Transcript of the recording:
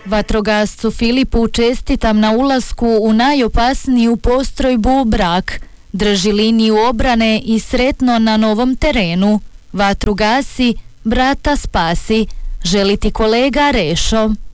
Vatrogascu Filipu čestitam na ulasku u najopasniju postrojbu Brak. Drži liniju obrane i sretno na novom terenu. Vatru gasi, brata spasi. Želi ti kolega Rešo.